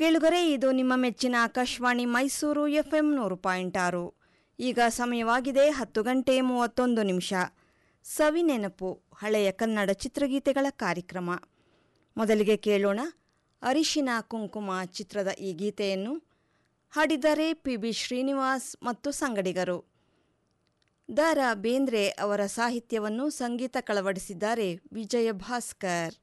ಕೇಳುಗರೆ, ಇದು ನಿಮ್ಮ ಮೆಚ್ಚಿನ ಆಕಾಶವಾಣಿ ಮೈಸೂರು FM 100.6. ಈಗ ಸಮಯವಾಗಿದೆ 10:31. ಸವಿನೆನಪು ಹಳೆಯ ಕನ್ನಡ ಚಿತ್ರಗೀತೆಗಳ ಕಾರ್ಯಕ್ರಮ. ಮೊದಲಿಗೆ ಕೇಳೋಣ ಅರಿಶಿನ ಕುಂಕುಮ ಚಿತ್ರದ ಈ ಗೀತೆಯನ್ನು. ಹಾಡಿದರೆ PB ಶ್ರೀನಿವಾಸ್ ಮತ್ತು ಸಂಗಡಿಗರು. ದ.ರಾ. ಬೇಂದ್ರೆ ಅವರ ಸಾಹಿತ್ಯವನ್ನು ಸಂಗೀತ ಕಳವಡಿಸಿದ್ದಾರೆ ವಿಜಯ ಭಾಸ್ಕರ್.